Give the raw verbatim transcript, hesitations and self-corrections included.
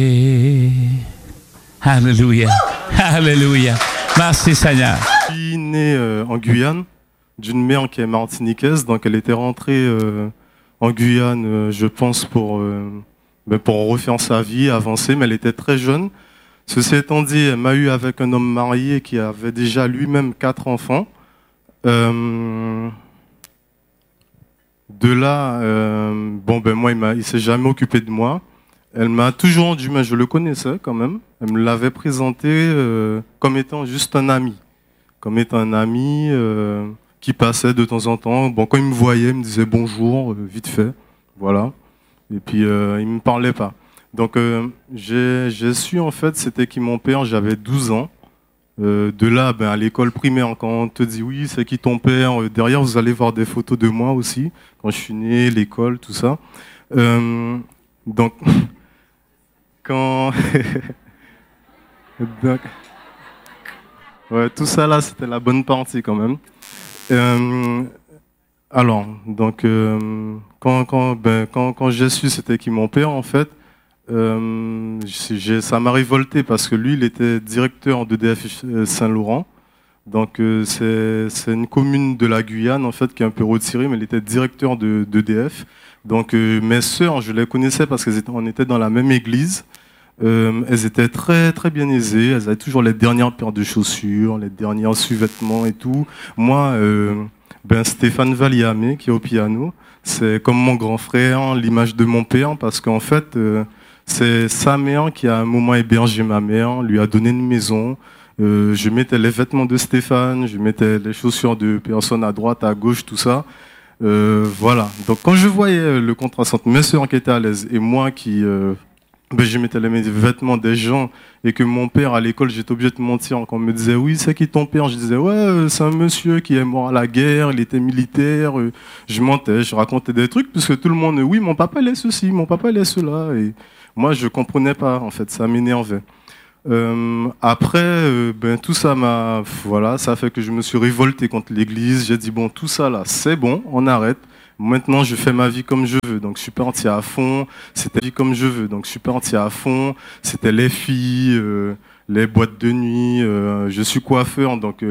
Alléluia. Alléluia. Merci Seigneur. Je suis né euh, en Guyane, d'une mère qui est martiniquaise, donc elle était rentrée euh, en Guyane, euh, je pense, pour, euh, ben pour refaire sa vie, avancer, mais elle était très jeune. Ceci étant dit, elle m'a eu avec un homme marié qui avait déjà lui-même quatre enfants. Euh, de là, euh, bon ben moi, il ne il s'est jamais occupé de moi. Elle m'a toujours rendu, mais je le connaissais quand même. Elle me l'avait présenté euh, comme étant juste un ami. Comme étant un ami euh, qui passait de temps en temps. Bon, quand il me voyait, il me disait bonjour, euh, vite fait. Voilà. Et puis, euh, il ne me parlait pas. Donc, euh, j'ai, j'ai su, en fait, c'était qui mon père, j'avais douze ans. Euh, de là, ben, à l'école primaire, quand on te dit oui, c'est qui ton père, euh, derrière, vous allez voir des photos de moi aussi, quand je suis né, l'école, tout ça. Euh, donc... Quand... Donc... Ouais, tout ça là, c'était la bonne partie quand même. Euh... Alors, donc, euh... quand, quand, ben, quand, quand j'ai su c'était qui mon père, en fait, euh... j'ai... ça m'a révolté parce que lui, il était directeur d'E D F Saint-Laurent. Donc, euh, c'est... c'est une commune de la Guyane, en fait, qui est un peu retirée, mais il était directeur de, d'E D F. Donc euh, mes sœurs, je les connaissais parce qu'on était dans la même église. Euh, elles étaient très très bien aisées. Elles avaient toujours les dernières paires de chaussures, les derniers sous-vêtements et tout. Moi, euh, ben Stéphane Valliamé qui est au piano, c'est comme mon grand frère, l'image de mon père, parce qu'en fait, euh, c'est sa mère qui a un moment hébergé ma mère, lui a donné une maison. Euh, je mettais les vêtements de Stéphane, je mettais les chaussures de personnes à droite, à gauche, tout ça. Euh, voilà. Donc quand je voyais le contraste entre mes sœurs qui étaient à l'aise et moi qui, euh, ben, je mettais les vêtements des gens et que mon père à l'école j'étais obligé de mentir quand on me disait oui c'est qui ton père, je disais ouais c'est un monsieur qui est mort à la guerre, il était militaire. Je mentais, je racontais des trucs puisque tout le monde oui mon papa il est ceci, mon papa il est cela et moi je comprenais pas en fait, ça m'énervait. Euh, après, euh, ben tout ça m'a, voilà, ça fait que je me suis révolté contre l'Église. J'ai dit bon, tout ça là, c'est bon, on arrête. Maintenant, je fais ma vie comme je veux. Donc, je suis parti à fond. C'était la vie comme je veux. Donc, je suis parti à fond. C'était les filles, euh, les boîtes de nuit. Euh, je suis coiffeur, donc. Euh,